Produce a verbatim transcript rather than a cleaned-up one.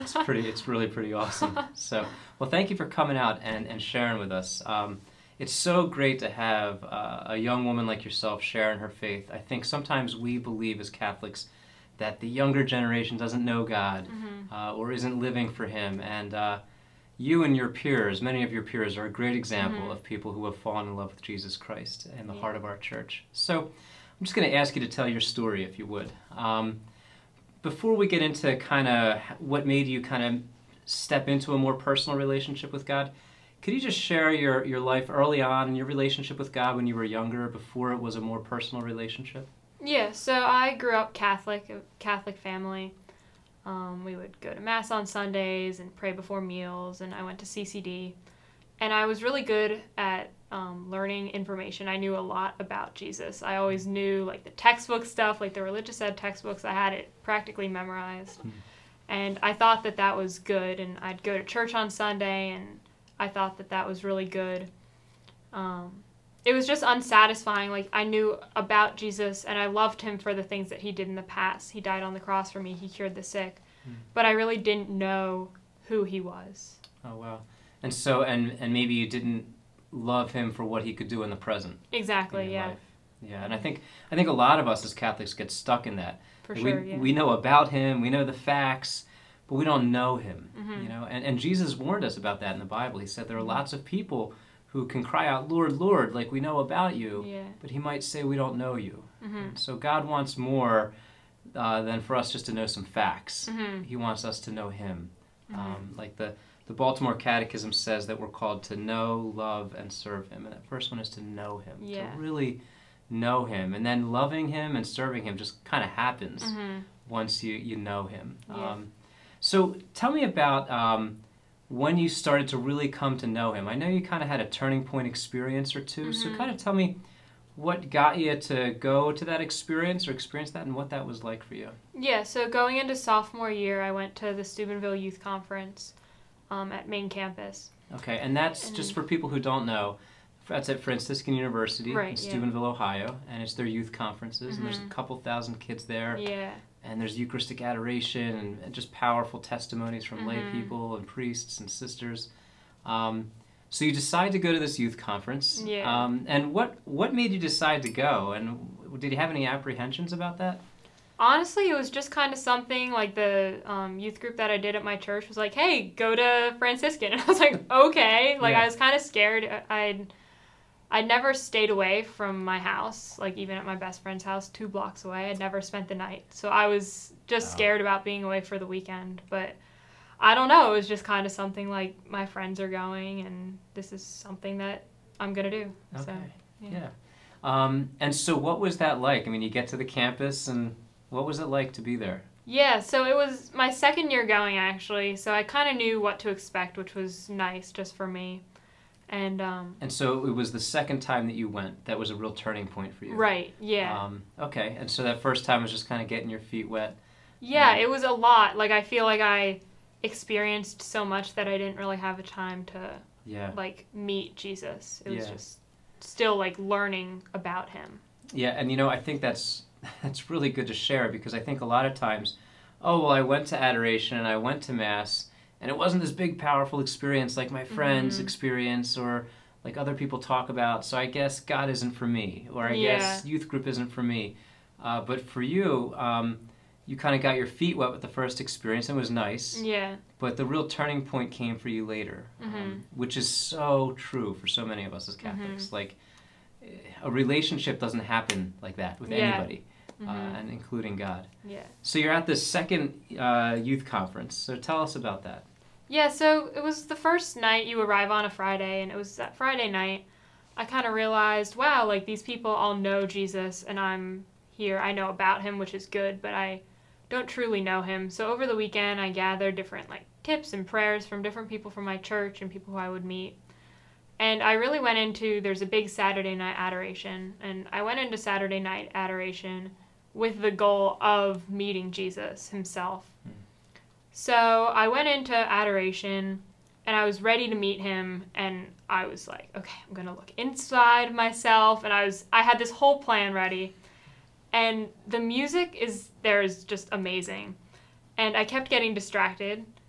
It's pretty, it's really pretty awesome. So, well, thank you for coming out and, and sharing with us. Um, it's so great to have uh, a young woman like yourself sharing her faith. I think sometimes we believe as Catholics that the younger generation doesn't know God Mm-hmm. uh, or isn't living for Him. And uh, you and your peers, many of your peers, are a great example Mm-hmm. of people who have fallen in love with Jesus Christ in the Yeah. heart of our church. So I'm just going to ask you to tell your story, if you would. Um, before we get into kind of what made you kind of step into a more personal relationship with God, could you just share your, your life early on and your relationship with God when you were younger, before it was a more personal relationship? Yeah, so I grew up Catholic, a Catholic family. Um, we would go to Mass on Sundays and pray before meals, and I went to C C D. And I was really good at um, learning information. I knew a lot about Jesus. I always knew, like, the textbook stuff, like the religious ed textbooks. I had it practically memorized. Hmm. And I thought that that was good, and I'd go to church on Sunday, and I thought that that was really good. Um, it was just unsatisfying. Like, I knew about Jesus, and I loved him for the things that he did in the past. He died on the cross for me. He cured the sick. Hmm. But I really didn't know who he was. Oh, wow. And so, and, and maybe you didn't love him for what he could do in the present. Exactly, in your yeah. life. Yeah, and I think I think a lot of us as Catholics get stuck in that. For we, sure, yeah. We know about him, we know the facts, but we don't know him. Mhm. You know, and, and Jesus warned us about that in the Bible. He said there are Mhm. lots of people who can cry out, "Lord, Lord," like we know about you, Yeah. but he might say we don't know you. Mm-hmm. And so God wants more uh, than for us just to know some facts. Mm-hmm. He wants us to know him. Mm-hmm. Um, like the The Baltimore Catechism says that we're called to know, love, and serve him. And that first one is to know him, Yeah. to really know him. And then loving him and serving him just kind of happens Mm-hmm. once you, you know him. Yeah. Um, so tell me about um, when you started to really come to know him. I know you kind of had a turning point experience or 2 so Mhm. kind of tell me what got you to go to that experience or experience that and what that was like for you. Yeah, so going into sophomore year, I went to the Steubenville Youth Conference um, at main campus. Okay, and that's And- just for people who don't know. That's at Franciscan University Right, in yeah. Steubenville, Ohio, and it's their youth conferences, and there's a Mhm. couple thousand kids there, Yeah. and there's Eucharistic adoration and, and just powerful testimonies from lay Mhm. people and priests and sisters. Um, so you decide to go to this youth conference, Yeah. um, and what what made you decide to go, and did you have any apprehensions about that? Honestly, it was just kind of something like the um, youth group that I did at my church was like, hey, go to Franciscan. And I was like, okay. Like, Yeah. I was kind of scared. I'd, I'd never stayed away from my house, like even at my best friend's house two blocks away. I'd never spent the night. So I was just Wow. scared about being away for the weekend. But I don't know. It was just kind of something like my friends are going, and this is something that I'm going to do. Okay, So, yeah. yeah. Um, and so what was that like? I mean, you get to the campus, and what was it like to be there? Yeah, so it was my second year going, actually, so I kind of knew what to expect, which was nice just for me. And, um... And so it was the second time that you went that was a real turning point for you. Right, yeah. Um, okay, and so that first time was just kind of getting your feet wet. Yeah, um, it was a lot. Like, I feel like I experienced so much that I didn't really have a time to, Yeah. like, meet Jesus. It was Yeah. just still, like, learning about him. Yeah, and you know, I think that's that's really good to share because I think a lot of times, oh, well, I went to adoration and I went to Mass, and it wasn't this big, powerful experience like my friends' Mhm. experience or like other people talk about, so I guess God isn't for me, or I Yeah. guess youth group isn't for me. Uh, but for you, um, you kind of got your feet wet with the first experience, and it was nice, Yeah. but the real turning point came for you later, Mhm. um, which is so true for so many of us as Catholics. Mhm. Like, a relationship doesn't happen like that with Yeah. anybody, Mhm. uh, and including God. Yeah. So you're at this second uh, youth conference. So tell us about that. Yeah, so it was the first night. You arrive on a Friday, and it was that Friday night I kind of realized, wow, like these people all know Jesus, and I'm here. I know about him, which is good, but I don't truly know him. So over the weekend, I gathered different like tips and prayers from different people from my church and people who I would meet. And I really went into, there's a big Saturday night adoration, and I went into Saturday night adoration with the goal of meeting Jesus himself. Hmm. So I went into adoration, and I was ready to meet him, and I was like, okay, I'm going to look inside myself, and I was, I had this whole plan ready, and the music is, there is just amazing. And I kept getting distracted,